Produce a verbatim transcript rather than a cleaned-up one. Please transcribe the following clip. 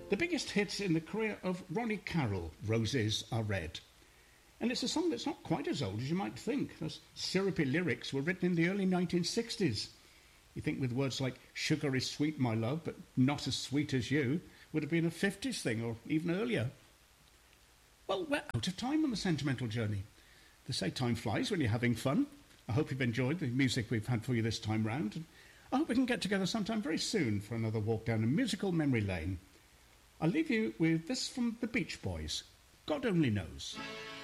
the biggest hit in the career of Ronnie Carroll, Roses Are Red. And it's a song that's not quite as old as you might think. Those syrupy lyrics were written in the early nineteen sixties. You think with words like, sugar is sweet, my love, but not as sweet as you, would have been a fifties thing, or even earlier. Well, we're out of time on the sentimental journey. They say time flies when you're having fun. I hope you've enjoyed the music we've had for you this time round. And I hope we can get together sometime very soon for another walk down a musical memory lane. I'll leave you with this from the Beach Boys, God Only Knows.